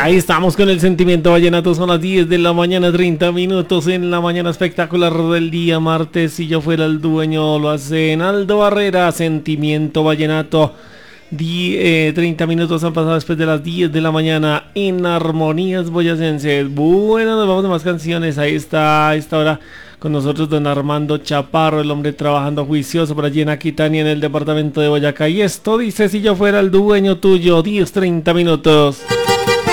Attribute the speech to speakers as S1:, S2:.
S1: Ahí estamos con el sentimiento vallenato, son las 10 de la mañana, 30 minutos en la mañana espectacular del día martes. Si yo fuera el dueño, lo hacen Aldo Barrera, sentimiento vallenato. 30 minutos han pasado después de las 10 de la mañana en Armonías Boyacenses. Bueno, nos vamos de más canciones. Ahí está a esta hora con nosotros don Armando Chaparro, el hombre trabajando juicioso por allí en Aquitania, en el departamento de Boyacá. Y esto dice: si yo fuera el dueño tuyo, 10-30 minutos.